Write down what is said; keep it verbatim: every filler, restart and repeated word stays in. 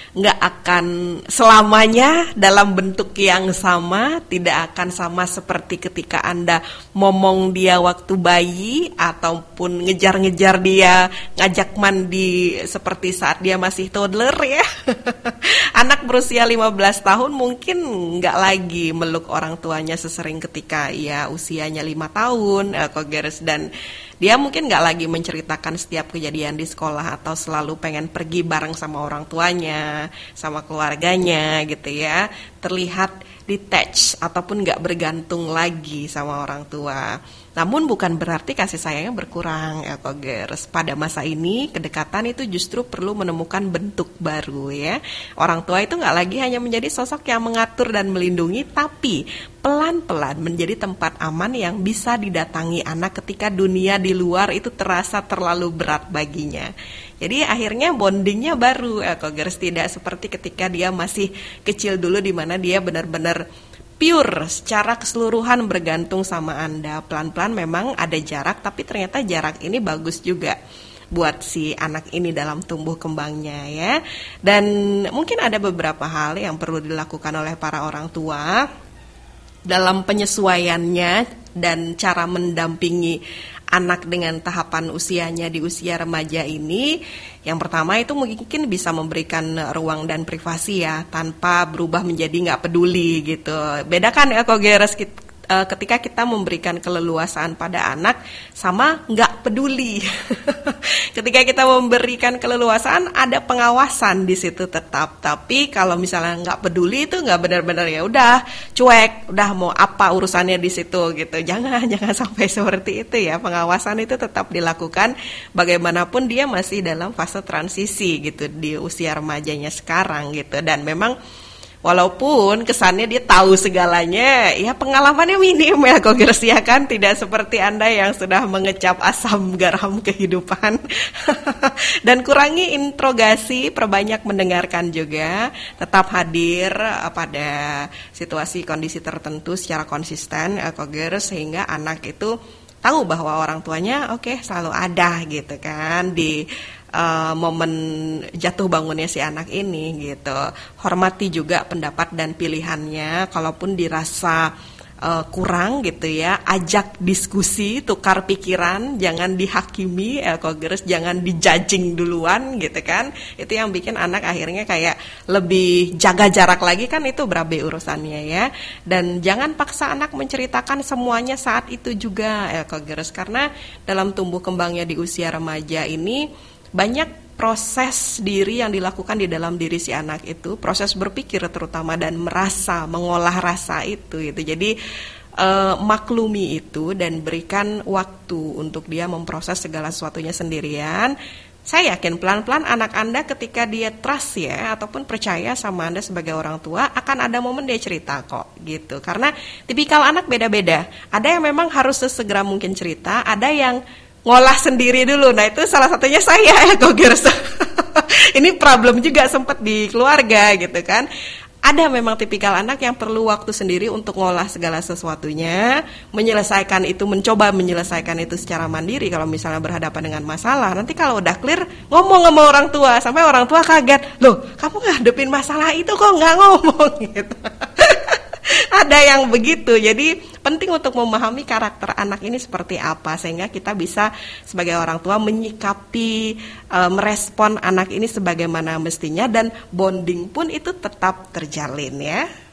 nggak akan selamanya dalam bentuk yang sama, tidak akan sama seperti ketika Anda momong dia waktu bayi ataupun ngejar-ngejar dia, ngajak mandi seperti saat dia masih toddler ya. Anak berusia lima belas tahun mungkin nggak lagi meluk orang tuanya sesering ketika ia usianya lima tahun, eh, Kogeres, dan dia mungkin nggak lagi menceritakan setiap kejadian di sekolah atau selalu pengen pergi bareng sama orang tuanya, sama keluarganya gitu ya. Terlihat detached ataupun nggak bergantung lagi sama orang tua. Namun bukan berarti kasih sayangnya berkurang ya Kogers. Pada masa ini kedekatan itu justru perlu menemukan bentuk baru ya. Orang tua itu nggak lagi hanya menjadi sosok yang mengatur dan melindungi, tapi pelan-pelan menjadi tempat aman yang bisa didatangi anak ketika dunia di luar itu terasa terlalu berat baginya. Jadi akhirnya bondingnya baru ya Kogers, tidak seperti ketika dia masih kecil dulu di mana dia benar-benar pure secara keseluruhan bergantung sama Anda. Pelan-pelan memang ada jarak, tapi ternyata jarak ini bagus juga buat si anak ini dalam tumbuh kembangnya ya. Dan mungkin ada beberapa hal yang perlu dilakukan oleh para orang tua dalam penyesuaiannya dan cara mendampingi anak dengan tahapan usianya di usia remaja ini. Yang pertama itu mungkin bisa memberikan ruang dan privasi ya, tanpa berubah menjadi nggak peduli gitu. Bedakan ya Kogeres, ketika kita memberikan keleluasaan pada anak sama nggak peduli. Ketika kita memberikan keleluasaan ada pengawasan di situ tetap. Tapi kalau misalnya nggak peduli itu nggak benar-benar ya udah cuek, udah mau apa urusannya di situ gitu. Jangan jangan sampai seperti itu ya. Pengawasan itu tetap dilakukan bagaimanapun dia masih dalam fase transisi gitu di usia remajanya sekarang gitu. Dan memang walaupun kesannya dia tahu segalanya, ya pengalamannya minim ya Kogers ya kan, tidak seperti Anda yang sudah mengecap asam garam kehidupan. Dan kurangi interogasi, perbanyak mendengarkan juga, tetap hadir pada situasi kondisi tertentu secara konsisten ya Kogers, sehingga anak itu tahu bahwa orang tuanya oke okay, selalu ada gitu kan di Uh, momen jatuh bangunnya si anak ini gitu. Hormati juga pendapat dan pilihannya. Kalaupun dirasa uh, kurang gitu ya, ajak diskusi, tukar pikiran, jangan dihakimi ya Kogers, jangan dijudging duluan gitu kan. Itu yang bikin anak akhirnya kayak lebih jaga jarak lagi kan, itu berabe urusannya ya. Dan jangan paksa anak menceritakan semuanya saat itu juga ya Kogers, karena dalam tumbuh kembangnya di usia remaja ini banyak proses diri yang dilakukan di dalam diri si anak itu, proses berpikir terutama dan merasa, mengolah rasa itu gitu. Jadi eh, maklumi itu dan berikan waktu untuk dia memproses segala sesuatunya sendirian. Saya yakin pelan-pelan anak Anda ketika dia trust ya ataupun percaya sama Anda sebagai orang tua, akan ada momen dia cerita kok gitu. Karena tipikal anak beda-beda. Ada yang memang harus sesegera mungkin cerita, ada yang ngolah sendiri dulu. Nah itu salah satunya saya ya Kogers. Ini problem juga sempat di keluarga gitu kan. Ada memang tipikal anak yang perlu waktu sendiri untuk ngolah segala sesuatunya, menyelesaikan itu, mencoba menyelesaikan itu secara mandiri. Kalau misalnya berhadapan dengan masalah, nanti kalau udah clear ngomong sama orang tua, sampai orang tua kaget, loh kamu ngadepin masalah itu kok nggak ngomong gitu. Ada yang begitu. Jadi penting untuk memahami karakter anak ini seperti apa, sehingga kita bisa sebagai orang tua menyikapi, e, merespon anak ini sebagaimana mestinya, dan bonding pun itu tetap terjalin ya.